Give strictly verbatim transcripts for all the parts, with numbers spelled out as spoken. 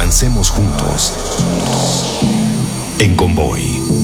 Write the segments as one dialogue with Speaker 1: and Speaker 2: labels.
Speaker 1: Avancemos juntos en Convoy.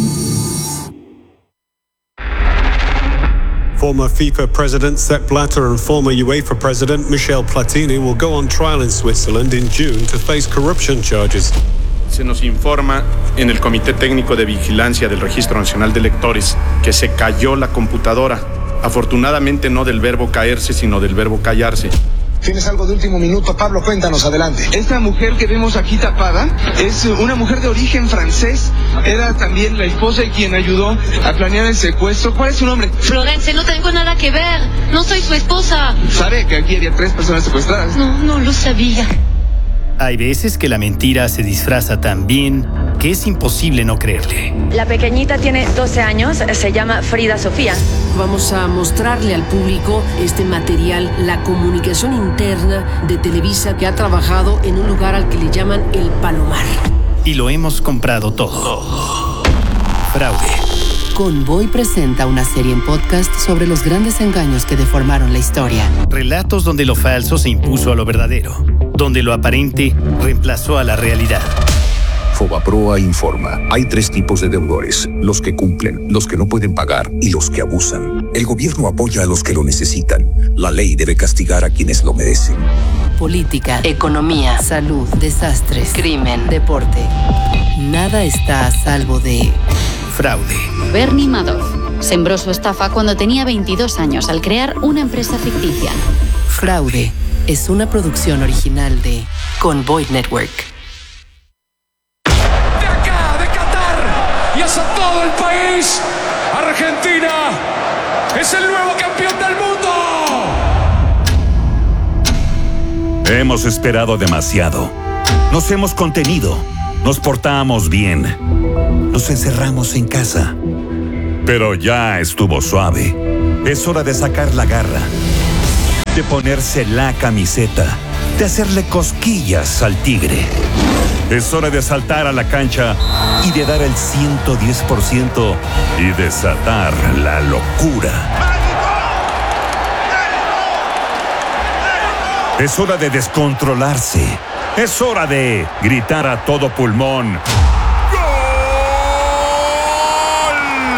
Speaker 2: Former FIFA President Sepp Blatter and former UEFA President Michel Platini will go on trial in Switzerland in June to face corruption charges.
Speaker 3: Se nos informa en el Comité Técnico de Vigilancia del Registro Nacional de Electores que se cayó la computadora. Afortunadamente no del verbo caerse, sino del verbo callarse.
Speaker 4: ¿Tienes algo de último minuto, Pablo? Cuéntanos, adelante.
Speaker 5: Esta mujer que vemos aquí tapada es una mujer de origen francés. Era también la esposa de quien ayudó a planear el secuestro. ¿Cuál es su nombre?
Speaker 6: Florence, no tengo nada que ver. No soy su esposa.
Speaker 5: ¿Sabe que aquí había tres personas secuestradas?
Speaker 6: No, no lo sabía.
Speaker 7: Hay veces que la mentira se disfraza tan bien que es imposible no creerle.
Speaker 8: La pequeñita tiene doce años, se llama Frida Sofía.
Speaker 9: Vamos a mostrarle al público este material, la comunicación interna de Televisa que ha trabajado en un lugar al que le llaman El Palomar.
Speaker 7: Y lo hemos comprado todo. Fraude.
Speaker 10: Convoy presenta una serie en podcast sobre los grandes engaños que deformaron la historia.
Speaker 7: Relatos donde lo falso se impuso a lo verdadero, donde lo aparente reemplazó a la realidad.
Speaker 1: Fobaproa informa. Hay tres tipos de deudores: los que cumplen, los que no pueden pagar y los que abusan. El gobierno apoya a los que lo necesitan. La ley debe castigar a quienes lo merecen.
Speaker 10: Política, economía, salud, desastres, crimen, deporte. Nada está a salvo de...
Speaker 7: fraude.
Speaker 11: Bernie Madoff sembró su estafa cuando tenía veintidós años al crear una empresa ficticia.
Speaker 10: Fraude es una producción original de Convoy Network.
Speaker 12: De acá, de Qatar, y hacia todo el país, Argentina es el nuevo campeón del mundo.
Speaker 13: Hemos esperado demasiado. Nos hemos contenido. Nos portamos bien. Nos encerramos en casa. Pero ya estuvo suave. Es hora de sacar la garra. De ponerse la camiseta. De hacerle cosquillas al tigre. Es hora de saltar a la cancha y de dar el ciento diez por ciento y desatar la locura. Es hora de descontrolarse. Es hora de gritar a todo pulmón. ¡Gol!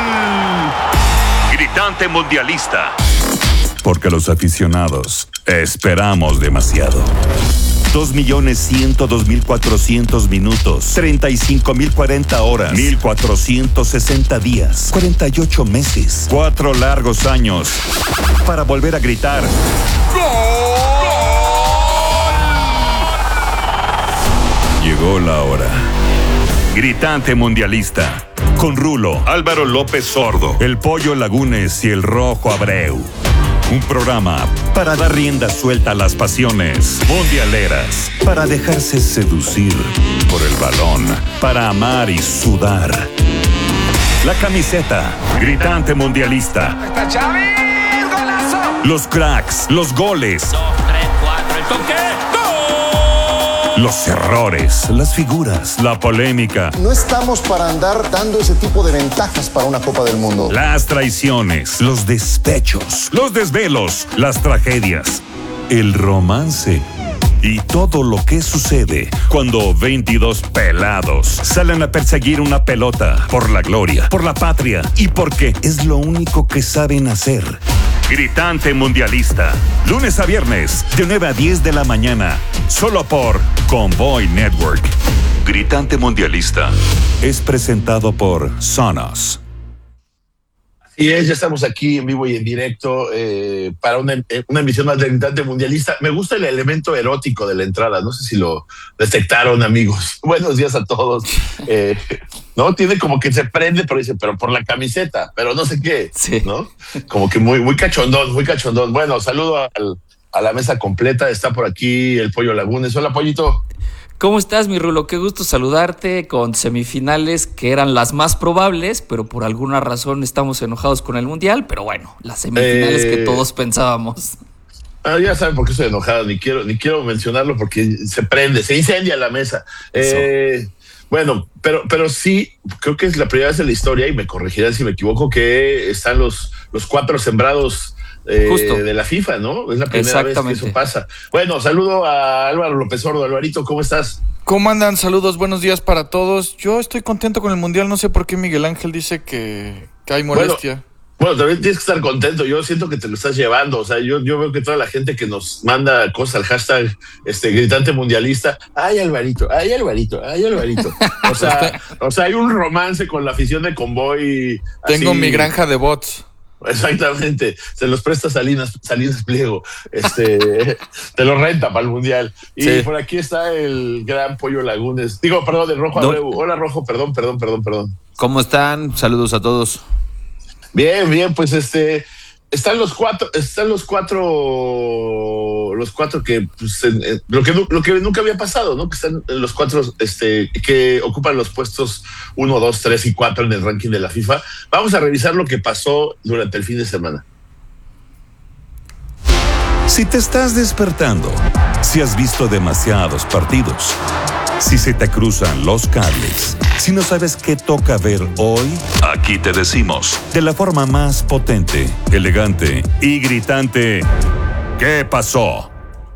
Speaker 13: Gritante mundialista. Porque los aficionados esperamos demasiado. Dos millones ciento dos mil cuatrocientos minutos, treinta y cinco mil cuarenta horas, mil cuatrocientos sesenta días, cuarenta y ocho meses, cuatro largos años para volver a gritar. ¡Gol! Llegó la hora. Gritante mundialista. Con Rulo, Álvaro López Sordo, el Pollo Lagunes y el Rojo Abreu. Un programa para dar rienda suelta a las pasiones mundialeras. Para dejarse seducir por el balón. Para amar y sudar. La camiseta. Gritante mundialista.
Speaker 12: ¡Está Chávez! ¡Golazo!
Speaker 13: Los cracks. Los goles.
Speaker 12: Dos, tres, cuatro, el toque.
Speaker 13: Los errores, las figuras, la polémica.
Speaker 14: No estamos para andar dando ese tipo de ventajas para una Copa del Mundo.
Speaker 13: Las traiciones, los despechos, los desvelos, las tragedias, el romance y todo lo que sucede cuando veintidós pelados salen a perseguir una pelota por la gloria, por la patria y porque es lo único que saben hacer. Gritante mundialista. Lunes a viernes, de nueve a diez de la mañana. Solo por Convoy Network. Gritante mundialista. Es presentado por Sonos.
Speaker 15: Y es, ya estamos aquí en vivo y en directo eh, para una, una emisión más de Gritante mundialista. Me gusta el elemento erótico de la entrada. No sé si lo detectaron, amigos. Buenos días a todos. Eh, no, tiene como que se prende, pero dice, pero por la camiseta, pero no sé qué, sí. ¿No? Como que muy, muy cachondón, muy cachondón. Bueno, saludo al, a la mesa completa. Está por aquí el Pollo Lagunes. Hola, Pollito.
Speaker 16: ¿Cómo estás, mi Rulo? Qué gusto saludarte con semifinales que eran las más probables, pero por alguna razón estamos enojados con el Mundial, pero bueno, las semifinales eh... que todos pensábamos.
Speaker 15: Ah, ya saben por qué estoy enojado, ni quiero, ni quiero mencionarlo porque se prende, se incendia la mesa. Eh, bueno, pero, pero sí, creo que es la primera vez en la historia, y me corregirán si me equivoco, que están los, los cuatro sembrados eh, de la FIFA, ¿no? Es la primera vez que eso pasa. Bueno, saludo a Álvaro López Sordo. Alvarito, ¿cómo estás?
Speaker 17: ¿Cómo andan? Saludos, buenos días para todos. Yo estoy contento con el Mundial, no sé por qué Miguel Ángel dice que, que hay molestia.
Speaker 15: Bueno, Bueno, también tienes que estar contento. Yo siento que te lo estás llevando. O sea, yo, yo veo que toda la gente que nos manda cosas al hashtag este, gritante mundialista, ay, Alvarito, ay, Alvarito, ay, Alvarito. O sea, o sea, hay un romance con la afición de Convoy.
Speaker 17: Tengo
Speaker 15: así.
Speaker 17: Mi granja de bots.
Speaker 15: Exactamente. Se los presta Salinas, Salinas Pliego. Este, te lo renta para el Mundial. Y sí. Por aquí está el gran Pollo Lagunes. Digo, perdón, de Rojo Abreu. No. Hola, Rojo, perdón, perdón, perdón, perdón.
Speaker 18: ¿Cómo están? Saludos a todos.
Speaker 15: Bien, bien, pues este están los cuatro, están los cuatro, los cuatro que pues, en, en, lo que lo que nunca había pasado, ¿no? Que están los cuatro, este, que ocupan los puestos uno, dos, tres y cuatro en el ranking de la FIFA. Vamos a revisar lo que pasó durante el fin de semana.
Speaker 13: Si te estás despertando, si has visto demasiados partidos, si se te cruzan los cables, si no sabes qué toca ver hoy, aquí te decimos, de la forma más potente, elegante y gritante, ¿qué pasó?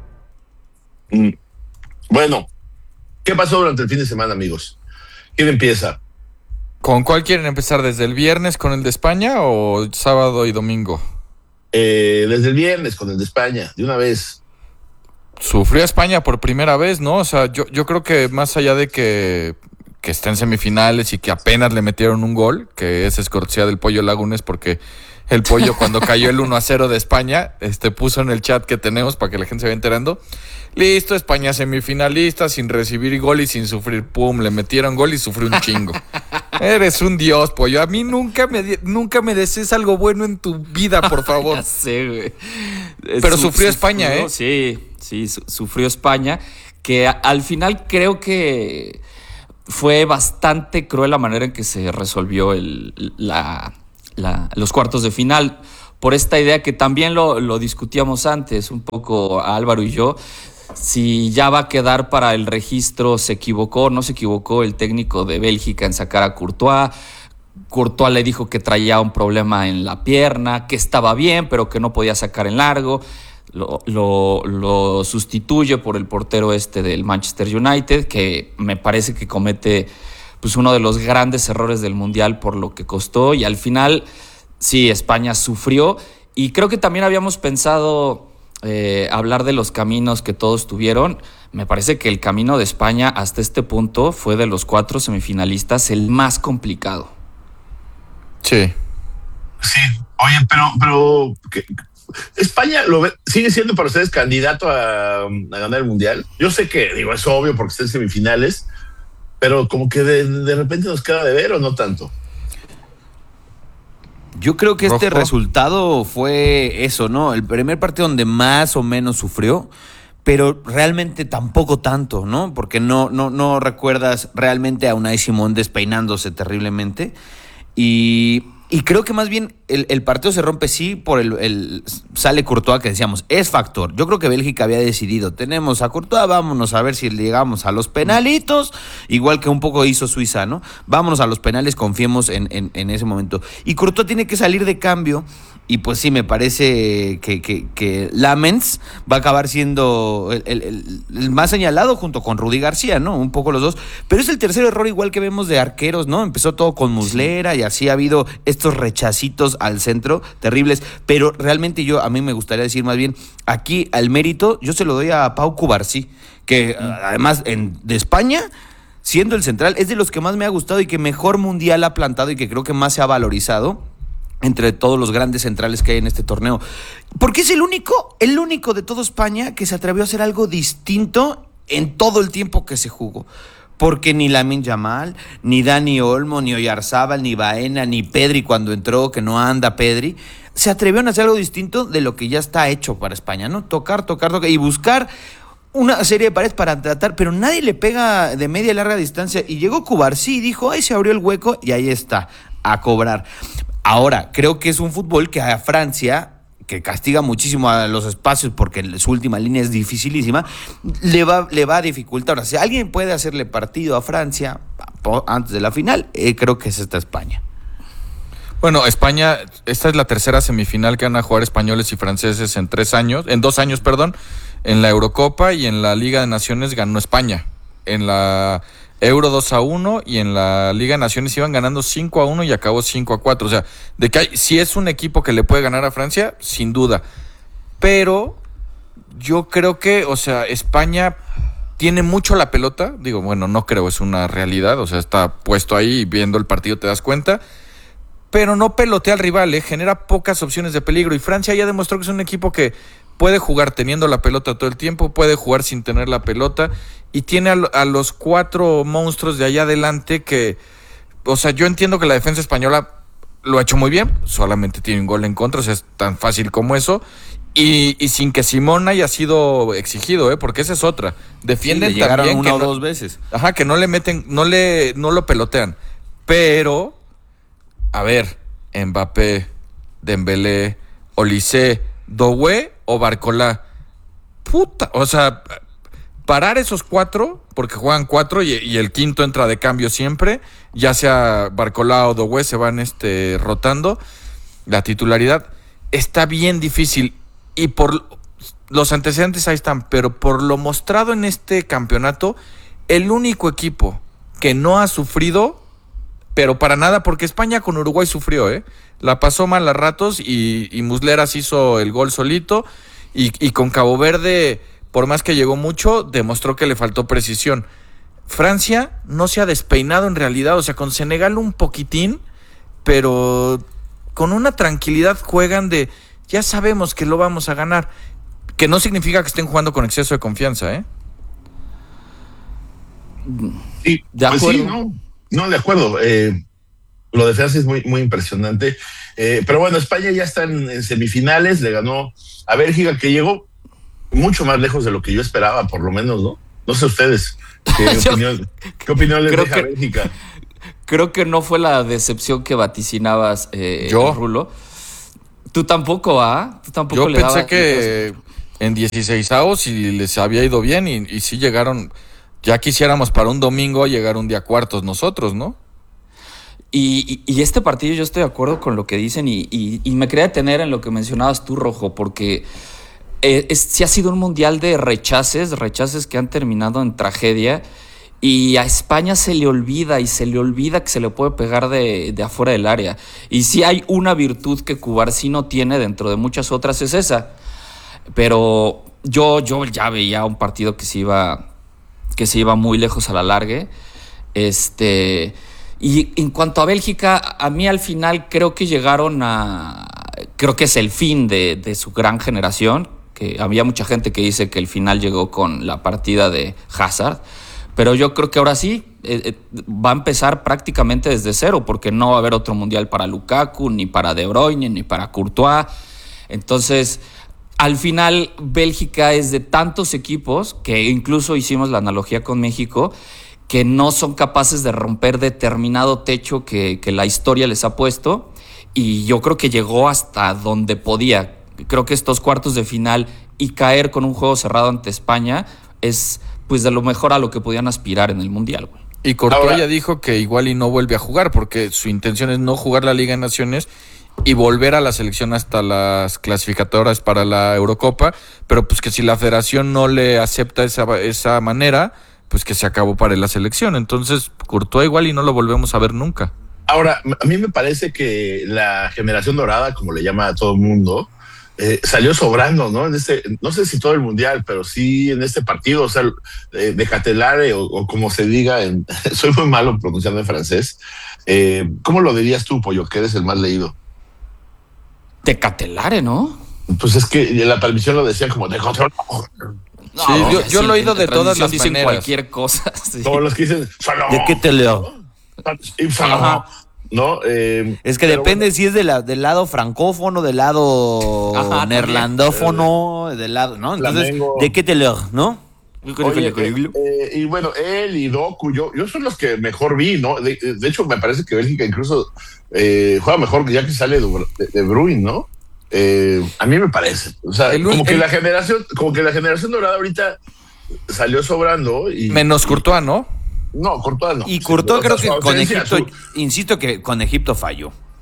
Speaker 15: Mm. Bueno, ¿qué pasó durante el fin de semana, amigos? ¿Quién empieza?
Speaker 17: ¿Con cuál quieren empezar? ¿Desde el viernes con el de España o sábado y domingo?
Speaker 15: Eh, desde el viernes con el de España, de una vez.
Speaker 17: Sufrió España por primera vez, ¿no? O sea, yo, yo creo que más allá de que, que está en semifinales y que apenas le metieron un gol, que esa es cortesía del Pollo Lagunes, porque el Pollo cuando cayó el uno a cero de España, este puso en el chat que tenemos para que la gente se vaya enterando. Listo, España semifinalista, sin recibir gol y sin sufrir. Pum, le metieron gol y sufrió un chingo. Eres un dios, Pollo. A mí nunca me, nunca me desees algo bueno en tu vida, por favor.
Speaker 16: Ya sé, güey.
Speaker 17: Pero Su, sufrió España,
Speaker 16: sufrió,
Speaker 17: ¿eh?
Speaker 16: Sí, sí, su, sufrió España, que a, al final creo que fue bastante cruel la manera en que se resolvió el, la, la, los cuartos de final. Por esta idea que también lo, lo discutíamos antes, un poco Álvaro y yo, si ya va a quedar para el registro, se equivocó, no se equivocó el técnico de Bélgica en sacar a Courtois. Courtois le dijo que traía un problema en la pierna, que estaba bien, pero que no podía sacar en largo. Lo, lo, lo sustituye por el portero este del Manchester United, que me parece que comete pues, uno de los grandes errores del Mundial por lo que costó. Y al final, sí, España sufrió. Y creo que también habíamos pensado... Eh, hablar de los caminos que todos tuvieron. Me parece que el camino de España hasta este punto fue de los cuatro semifinalistas el más complicado.
Speaker 17: Sí.
Speaker 15: Sí, oye, pero, pero ¿qué? España lo ve, sigue siendo para ustedes candidato a, a ganar el Mundial. Yo sé que, digo, es obvio porque está en semifinales, pero como que de, de repente nos queda de ver o no tanto.
Speaker 18: Yo creo que este
Speaker 17: Rojo.
Speaker 18: resultado fue eso, ¿no? El primer partido donde más o menos sufrió, pero realmente tampoco tanto, ¿no? Porque no, no, no recuerdas realmente a Unai Simón despeinándose terriblemente. Y, y creo que más bien el, el partido se rompe, sí, por el, el sale Courtois, que decíamos, es factor. Yo creo que Bélgica había decidido, tenemos a Courtois, vámonos a ver si llegamos a los penalitos, igual que un poco hizo Suiza, ¿no? Vámonos a los penales, confiemos en, en, en ese momento. Y Courtois tiene que salir de cambio, y pues sí, me parece que, que, que Lamens va a acabar siendo el, el, el, el más señalado junto con Rudy García, ¿no? Un poco los dos. Pero es el tercer error igual que vemos de arqueros, ¿no? Empezó todo con Muslera y así ha habido estos rechacitos al centro terribles. Pero realmente yo, a mí me gustaría decir más bien, aquí al mérito yo se lo doy a Pau Cubarsí, que además en, de España... siendo el central, es de los que más me ha gustado y que mejor mundial ha plantado y que creo que más se ha valorizado entre todos los grandes centrales que hay en este torneo. Porque es el único, el único de toda España que se atrevió a hacer algo distinto en todo el tiempo que se jugó. Porque ni Lamine Yamal, ni Dani Olmo, ni Oyarzábal, ni Baena, ni Pedri cuando entró, que no anda Pedri, se atrevieron a hacer algo distinto de lo que ya está hecho para España, ¿no? Tocar, tocar, tocar y buscar una serie de paredes para tratar, pero nadie le pega de media y larga distancia. Y llegó Cubarsí y dijo, ahí se abrió el hueco y ahí está, a cobrar. Ahora, creo que es un fútbol que a Francia, que castiga muchísimo a los espacios porque su última línea es dificilísima, le va, le va a dificultar. Ahora, si alguien puede hacerle partido a Francia antes de la final, eh, creo que es esta España.
Speaker 17: Bueno, España, esta es la tercera semifinal que van a jugar españoles y franceses en tres años, en dos años, perdón, en la Eurocopa y en la Liga de Naciones ganó España. En la Euro dos a uno y en la Liga de Naciones iban ganando cinco a uno y acabó cinco a cuatro. O sea, de que hay, si es un equipo que le puede ganar a Francia, sin duda. Pero yo creo que, o sea, España tiene mucho la pelota. Digo, bueno, no creo, es una realidad. O sea, está puesto ahí y viendo el partido te das cuenta. Pero no pelotea al rival, ¿eh? Genera pocas opciones de peligro. Y Francia ya demostró que es un equipo que puede jugar teniendo la pelota todo el tiempo, puede jugar sin tener la pelota. Y tiene a, a los cuatro monstruos de allá adelante que... O sea, yo entiendo que la defensa española lo ha hecho muy bien. Solamente tiene un gol en contra, o sea, es tan fácil como eso. Y, y sin que Simón haya sido exigido, ¿eh? Porque esa es otra. Defienden
Speaker 18: sí, le
Speaker 17: también
Speaker 18: una
Speaker 17: que
Speaker 18: o
Speaker 17: no,
Speaker 18: dos veces.
Speaker 17: Ajá, que no le meten, no le, no lo pelotean. Pero... A ver, Mbappé, Dembélé, Olise, Doué o Barcola. Puta, o sea, parar esos cuatro, porque juegan cuatro y, y el quinto entra de cambio siempre, ya sea Barcola o Doué se van este, rotando. La titularidad está bien difícil y por los antecedentes ahí están, pero por lo mostrado en este campeonato, el único equipo que no ha sufrido... Pero para nada, porque España con Uruguay sufrió, ¿eh? La pasó mal a ratos y, y Musleras hizo el gol solito. Y, y con Cabo Verde, por más que llegó mucho, demostró que le faltó precisión. Francia no se ha despeinado en realidad, o sea, con Senegal un poquitín, pero con una tranquilidad juegan de, ya sabemos que lo vamos a ganar. Que no significa que estén jugando con exceso de confianza, ¿eh?
Speaker 15: Sí,
Speaker 16: de acuerdo.
Speaker 15: Pues sí, ¿no? No, de acuerdo. Eh, lo de Francia es muy, muy impresionante. Eh, pero bueno, España ya está en, en semifinales. Le ganó a Bélgica, que llegó mucho más lejos de lo que yo esperaba, por lo menos, ¿no? No sé ustedes. ¿Qué
Speaker 16: Yo,
Speaker 15: opinión, ¿qué opinión les deja
Speaker 16: que,
Speaker 15: Bélgica?
Speaker 16: Creo que no fue la decepción que vaticinabas, eh,
Speaker 17: yo.
Speaker 16: Rulo. Tú tampoco, ¿ah? Tú tampoco
Speaker 17: yo
Speaker 16: le
Speaker 17: pensé
Speaker 16: daba,
Speaker 17: que en dieciseisavos y les había ido bien y, y sí llegaron... Ya quisiéramos para un domingo llegar un día a cuartos nosotros, ¿no?
Speaker 16: Y, y, y este partido yo estoy de acuerdo con lo que dicen y, y, y me quería detener en lo que mencionabas tú, Rojo, porque eh, es, sí ha sido un mundial de rechaces, rechaces que han terminado en tragedia y a España se le olvida y se le olvida que se le puede pegar de, de afuera del área. Y sí hay una virtud que Cubarsí no tiene dentro de muchas otras, es esa. Pero yo, yo ya veía un partido que se iba... que se iba muy lejos a la larga. Este, y en cuanto a Bélgica, a mí al final creo que llegaron a... Creo que es el fin de, de su gran generación, que había mucha gente que dice que el final llegó con la partida de Hazard, pero yo creo que ahora sí eh, eh, va a empezar prácticamente desde cero, porque no va a haber otro mundial para Lukaku, ni para De Bruyne, ni para Courtois. Entonces... Al final, Bélgica es de tantos equipos, que incluso hicimos la analogía con México, que no son capaces de romper determinado techo que, que la historia les ha puesto. Y yo creo que llegó hasta donde podía. Creo que estos cuartos de final y caer con un juego cerrado ante España es pues de lo mejor a lo que podían aspirar en el Mundial, güey.
Speaker 17: Y Courtois ya dijo que igual y no vuelve a jugar, porque su intención es no jugar la Liga de Naciones y volver a la selección hasta las clasificatorias para la Eurocopa, pero pues que si la federación no le acepta esa, esa manera, pues que se acabó para la selección. Entonces, Courtois igual y no lo volvemos a ver nunca.
Speaker 15: Ahora, a mí me parece que la generación dorada, como le llama a todo el mundo, eh, salió sobrando, ¿no? En este, no sé si todo el mundial, pero sí en este partido, o sea, de, de Catelare o, o como se diga, en, soy muy malo pronunciando en francés. Eh, ¿Cómo lo dirías tú, Pollo, que eres el más leído?
Speaker 16: De Catelare, ¿no?
Speaker 15: Pues es que en la transmisión lo decían como de Catelare.
Speaker 17: No, sí, yo, yo lo he oído de todas las
Speaker 16: dicen
Speaker 17: maneras.
Speaker 16: Cualquier cosa. Sí.
Speaker 15: Todos los que dicen
Speaker 18: ¿de qué te leo?
Speaker 15: ¿No? Eh,
Speaker 18: es que depende bueno. si es de la, del lado francófono, del lado Ajá, neerlandófono, eh, del lado, ¿no? Entonces, Flamengo. ¿De qué te leo, no?
Speaker 15: Oye, eh, eh, y bueno, él y Doku, yo, yo son los que mejor vi, ¿no? De, de hecho, me parece que Bélgica incluso eh, juega mejor ya que sale de, de, de Bruin, ¿no? Eh, a mí me parece. O sea, el, como el, que la generación, como que la generación dorada ahorita salió sobrando y.
Speaker 17: Menos Courtois, ¿no?
Speaker 15: No, Courtois no.
Speaker 18: Y Courtois creo que con Egipto, su... insisto que con Egipto falló.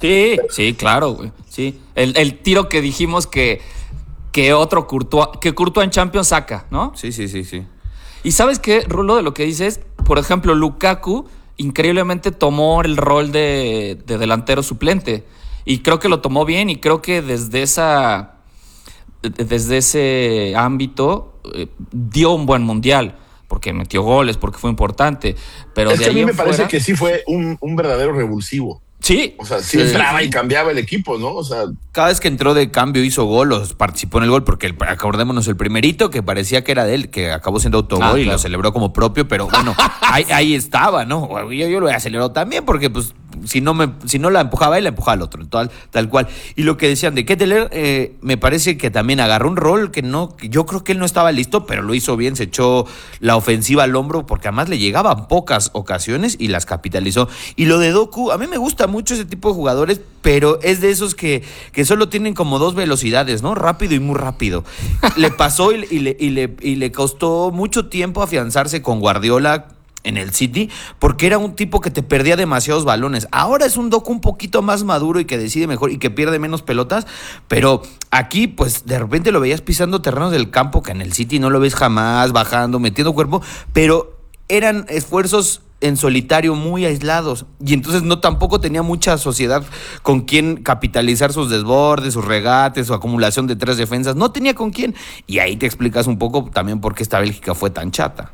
Speaker 16: Sí, sí, claro, güey. Sí. El, el tiro que dijimos que, que otro Courtois, que Courtois en Champions saca, ¿no?
Speaker 18: Sí, sí, sí, sí.
Speaker 16: Y ¿sabes qué, Rulo, de lo que dices? Por ejemplo, Lukaku increíblemente tomó el rol de, de delantero suplente. Y creo que lo tomó bien y creo que desde esa desde ese ámbito eh, dio un buen mundial. Porque metió goles, porque fue importante. Pero
Speaker 15: es
Speaker 16: de
Speaker 15: que
Speaker 16: ahí
Speaker 15: a mí me
Speaker 16: fuera,
Speaker 15: parece que sí fue un, un verdadero revulsivo.
Speaker 16: Sí.
Speaker 15: O sea, sí,
Speaker 18: Sí.
Speaker 15: entraba y cambiaba el equipo, ¿no? O sea,
Speaker 18: Cada vez que entró de cambio hizo gol o participó en el gol, porque el, acordémonos el primerito que parecía que era de él, que acabó siendo autogol
Speaker 16: Ah,
Speaker 18: y
Speaker 16: claro.
Speaker 18: lo celebró como propio, pero bueno, ahí, ahí estaba, ¿no? Yo, yo lo aceleró también porque pues si no me si no la empujaba él, la empujaba al otro, tal, tal cual. Y lo que decían de Ketteler, eh, me parece que también agarró un rol que no, que yo creo que él no estaba listo, pero lo hizo bien, se echó la ofensiva al hombro porque además le llegaban pocas ocasiones y las capitalizó. Y lo de Doku, a mí me gusta mucho ese tipo de jugadores, pero es de esos que, que solo tienen como dos velocidades, ¿no? Rápido y muy rápido. Le pasó y, y, le, y, le, y le costó mucho tiempo afianzarse con Guardiola en el City, porque era un tipo que te perdía demasiados balones. Ahora es un Doku un poquito más maduro y que decide mejor y que pierde menos pelotas, pero aquí pues de repente lo veías pisando terrenos del campo que en el City no lo ves jamás, bajando, metiendo cuerpo, pero eran esfuerzos en solitario muy aislados y entonces no tampoco tenía mucha sociedad con quien capitalizar sus desbordes, sus regates, su acumulación de tres defensas, no tenía con quién, y ahí te explicas un poco también por qué esta Bélgica fue tan chata.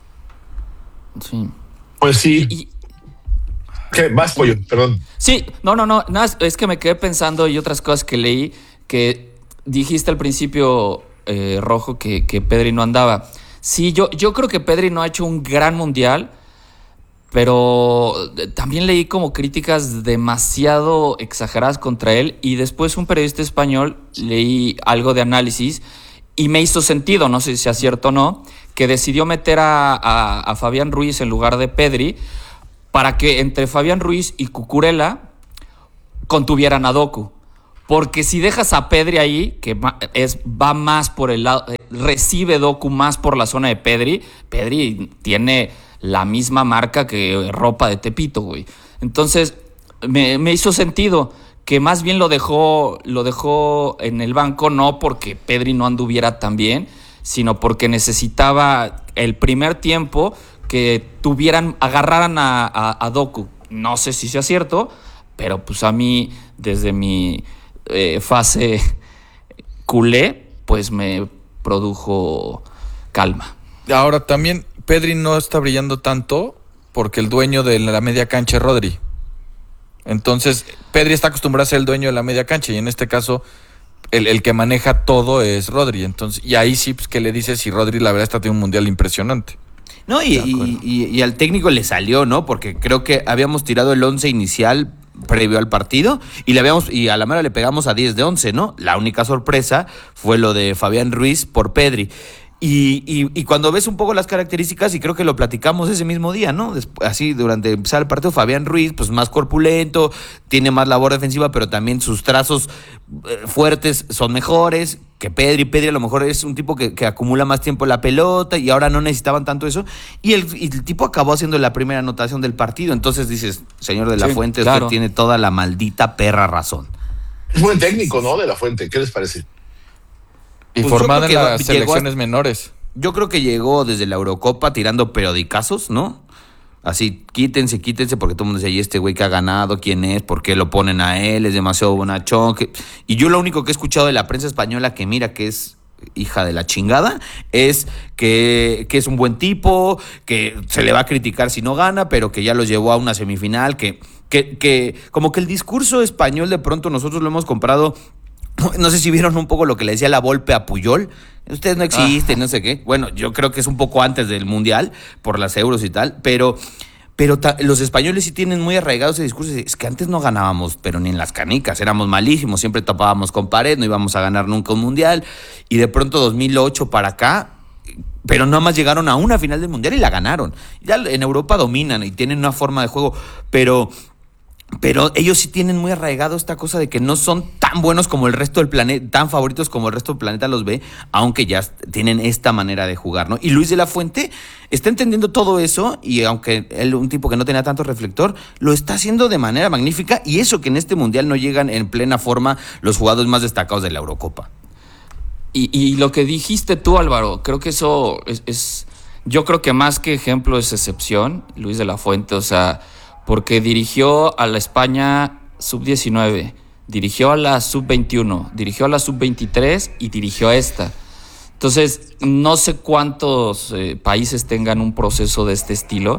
Speaker 16: Sí.
Speaker 15: pues sí.
Speaker 16: Y-
Speaker 15: ¿Qué? Vas, pollo, perdón.
Speaker 16: Sí, no, no, no, nada, es que me quedé pensando y otras cosas que leí, que dijiste al principio, eh, Rojo, que, que Pedri no andaba. Sí, yo, yo creo que Pedri no ha hecho un gran mundial, pero también leí como críticas demasiado exageradas contra él y después un periodista español leí algo de análisis y me hizo sentido, no sé si sea cierto o no, que decidió meter a, a, a Fabián Ruiz en lugar de Pedri para que entre Fabián Ruiz y Cucurella contuvieran a Doku. Porque si dejas a Pedri ahí, que es, va más por el lado, recibe Doku más por la zona de Pedri, Pedri tiene la misma marca que ropa de Tepito, güey. Entonces, me, me hizo sentido que más bien lo dejó, lo dejó en el banco, no porque Pedri no anduviera tan bien, sino porque necesitaba el primer tiempo que tuvieran, agarraran a, a, a Doku. No sé si sea cierto, pero pues a mí, desde mi eh, fase culé, pues me produjo calma.
Speaker 17: Ahora también Pedri no está brillando tanto porque el dueño de la media cancha es Rodri. Entonces, Pedri está acostumbrado a ser el dueño de la media cancha y en este caso el, el que maneja todo es Rodri. Entonces, y ahí sí, pues, ¿qué le dices? Si Rodri la verdad está teniendo un mundial impresionante.
Speaker 18: No, y, y, y, y al técnico le salió, ¿no? Porque creo que habíamos tirado el once inicial previo al partido y le habíamos y a la mera le pegamos a diez de once, ¿no? La única sorpresa fue lo de Fabián Ruiz por Pedri. Y, y, y cuando ves un poco las características, y creo que lo platicamos ese mismo día, ¿no? Después, así, durante empezar el partido, Fabián Ruiz, pues más corpulento, tiene más labor defensiva, pero también sus trazos eh, fuertes son mejores que Pedri. Pedri a lo mejor es un tipo que, que acumula más tiempo la pelota y ahora no necesitaban tanto eso. Y el, y el tipo acabó haciendo la primera anotación del partido. Entonces dices, señor de la
Speaker 16: Sí,
Speaker 18: Fuente,
Speaker 16: claro.
Speaker 18: usted tiene toda la maldita perra razón.
Speaker 15: Es buen técnico, ¿no? De la Fuente. ¿Qué les parece?
Speaker 17: Y
Speaker 18: Pues
Speaker 17: formado
Speaker 18: yo
Speaker 17: en
Speaker 18: creo que
Speaker 17: las
Speaker 18: llegó
Speaker 17: selecciones
Speaker 18: a-
Speaker 17: menores.
Speaker 18: Yo creo que llegó desde la Eurocopa tirando periodicazos, ¿no? Así, quítense, quítense, porque todo el mundo dice, ¿y este güey que ha ganado? ¿Quién es? ¿Por qué lo ponen a él? Es demasiado bonachón. que-". Y yo lo único que he escuchado de la prensa española, que mira que es hija de la chingada, es que, que es un buen tipo, que se le va a criticar si no gana, pero que ya los llevó a una semifinal, que, que, que como que el discurso español de pronto nosotros lo hemos comprado. No sé si vieron un poco lo que le decía la Volpe a Puyol. Ustedes no existen, no sé qué. Bueno, yo creo que es un poco antes del Mundial, por las euros y tal, pero, pero ta- los españoles sí tienen muy arraigado ese discurso. Es que antes no ganábamos, pero ni en las canicas, éramos malísimos, siempre topábamos con pared, no íbamos a ganar nunca un Mundial. Y de pronto dos mil ocho para acá, pero nada más llegaron a una final del Mundial y la ganaron. Ya en Europa dominan y tienen una forma de juego, pero... Pero ellos sí tienen muy arraigado esta cosa de que no son tan buenos como el resto del planeta, tan favoritos como el resto del planeta los ve, aunque ya tienen esta manera de jugar, ¿no? Y Luis de la Fuente está entendiendo todo eso y aunque él, un tipo que no tenía tanto reflector, lo está haciendo de manera magnífica y eso que en este Mundial no llegan en plena forma los jugadores más destacados de la Eurocopa.
Speaker 16: Y, y lo que dijiste tú, Álvaro, creo que eso es, es... Yo creo que más que ejemplo es excepción, Luis de la Fuente, o sea... porque dirigió a la España sub diecinueve, dirigió a la sub veintiuno, dirigió a la sub veintitrés y dirigió a esta. Entonces, no sé cuántos eh, países tengan un proceso de este estilo,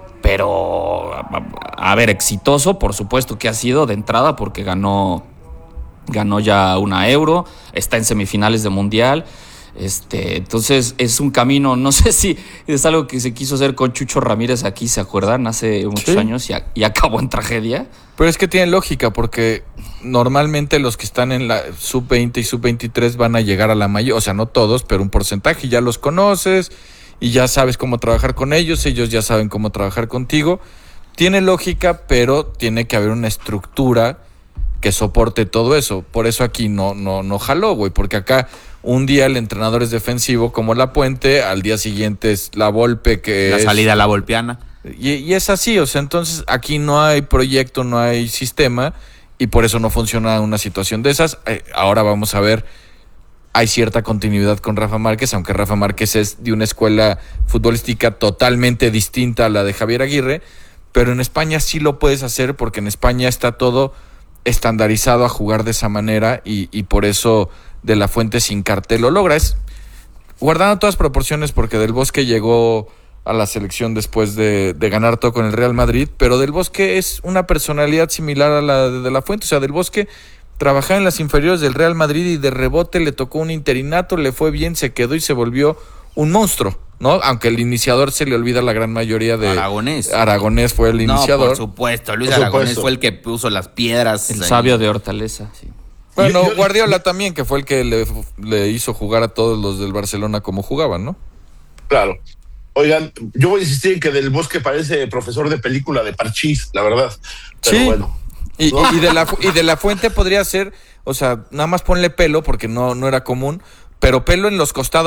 Speaker 16: pero, a, a ver, exitoso, por supuesto que ha sido de entrada porque ganó, ganó ya una Euro, está en semifinales de Mundial. Este, entonces es un camino, no sé si es algo que se quiso hacer con Chucho Ramírez aquí, ¿se acuerdan? Hace muchos sí. años y, a, y acabó en tragedia.
Speaker 17: Pero es que tiene lógica porque normalmente los que están en la sub veinte y sub veintitrés van a llegar a la mayor, o sea, no todos, pero un porcentaje, ya los conoces y ya sabes cómo trabajar con ellos, ellos ya saben cómo trabajar contigo. Tiene lógica, pero tiene que haber una estructura que soporte todo eso. Por eso aquí no, no, no jaló, güey, porque acá un día el entrenador es defensivo como La Puente, al día siguiente es La Volpe, que
Speaker 18: la
Speaker 17: es...
Speaker 18: salida a la volpiana.
Speaker 17: Y, y es así, o sea, entonces aquí no hay proyecto, no hay sistema, y por eso no funciona una situación de esas. Eh, ahora vamos a ver, hay cierta continuidad con Rafa Márquez, aunque Rafa Márquez es de una escuela futbolística totalmente distinta a la de Javier Aguirre, pero en España sí lo puedes hacer, porque en España está todo estandarizado a jugar de esa manera, y, y por eso De la Fuente sin cartel lo logra. Es guardando todas proporciones, porque Del Bosque llegó a la selección después de, de ganar todo con el Real Madrid, pero Del Bosque es una personalidad similar a la de De la Fuente. O sea, Del Bosque trabajaba en las inferiores del Real Madrid y de rebote le tocó un interinato, le fue bien, se quedó y se volvió un monstruo, ¿no? Aunque el iniciador se le olvida la gran mayoría de...
Speaker 18: Aragonés.
Speaker 17: Aragonés fue el iniciador.
Speaker 18: No, por supuesto. Luis
Speaker 17: por
Speaker 18: Aragonés
Speaker 17: supuesto.
Speaker 18: fue el que puso las piedras.
Speaker 16: El sabio de Hortaleza, sí.
Speaker 17: Bueno,
Speaker 15: Yo- yo-
Speaker 17: Guardiola también, que fue el que le, le hizo jugar a todos los del Barcelona como jugaban, ¿no?
Speaker 15: Claro. Oigan, yo voy a insistir en que Del Bosque parece profesor de película de Parchís, la verdad. Pero
Speaker 17: Sí.
Speaker 15: bueno.
Speaker 17: Y,
Speaker 15: ¿no?
Speaker 17: y, de la, y de la Fuente podría ser, o sea, nada más ponle pelo, porque no, no era común, pero pelo en los costados